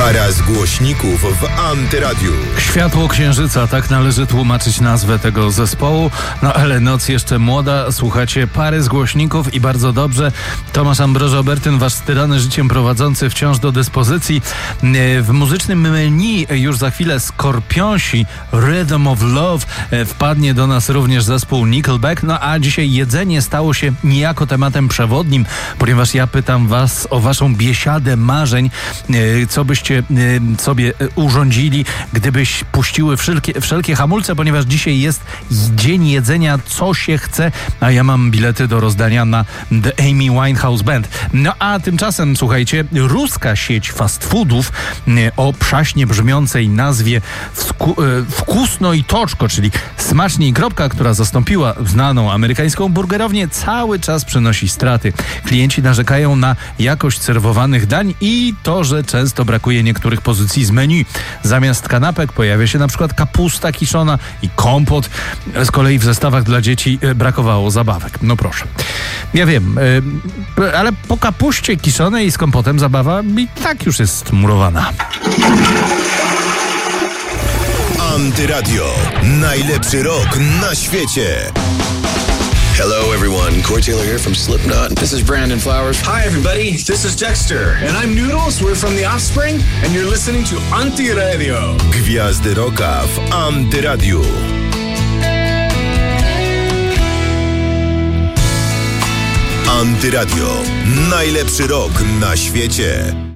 Para z głośników w Antyradiu. Światło księżyca, tak należy tłumaczyć nazwę tego zespołu. No ale noc jeszcze młoda, słuchacie Pary z głośników i bardzo dobrze. Tomasz Ambroży-Obertyn, wasz styrany życiem prowadzący wciąż do dyspozycji. W muzycznym menu już za chwilę Skorpionsi, Rhythm of Love. Wpadnie do nas również zespół Nickelback. No a dzisiaj jedzenie stało się niejako tematem przewodnim, ponieważ ja pytam was o waszą biesiadę marzeń, co byście sobie urządzili, gdybyś puściły wszelkie hamulce, ponieważ dzisiaj jest dzień jedzenia, co się chce, a ja mam bilety do rozdania na The Amy Winehouse Band. No a tymczasem, słuchajcie, ruska sieć fast foodów o przaśnie brzmiącej nazwie Wkusno i Toczko, czyli Smacznie i Kropka, która zastąpiła znaną amerykańską burgerownię, cały czas przynosi straty. Klienci narzekają na jakość serwowanych dań i to, że często brakuje niektórych pozycji z menu. Zamiast kanapek pojawia się na przykład kapusta kiszona i kompot. Z kolei w zestawach dla dzieci brakowało zabawek. No proszę. Ja wiem, ale po kapuście kiszonej z kompotem zabawa i tak już jest murowana. Antyradio. Najlepszy rok na świecie. Hello, everyone. Corey Taylor here from Slipknot. This is Brandon Flowers. Hi, everybody. This is Dexter. And I'm Noodles. We're from The Offspring. And you're listening to Antiradio. Gwiazdy roka w Antyradiu. Antyradio. Najlepszy rok na świecie.